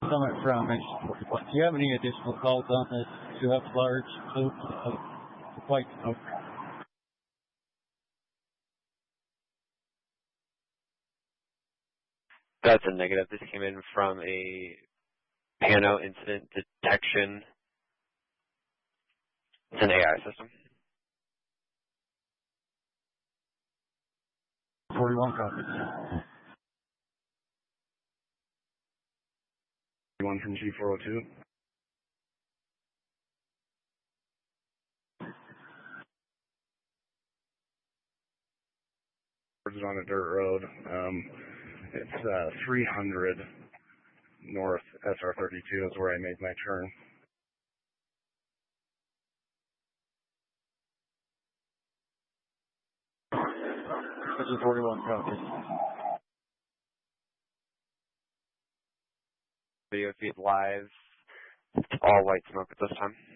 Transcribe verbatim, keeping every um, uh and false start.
Summit from H. Do you have any additional calls on this two F large loop of white smoke? That's a negative. This came in from a Pano incident detection. It's an A I system. forty-one copies. One from G four oh two. It's on a dirt road. Um, it's uh, three hundred north S R thirty-two is where I made my turn. This is forty-one copies. Video feed live. It's all white smoke at this time.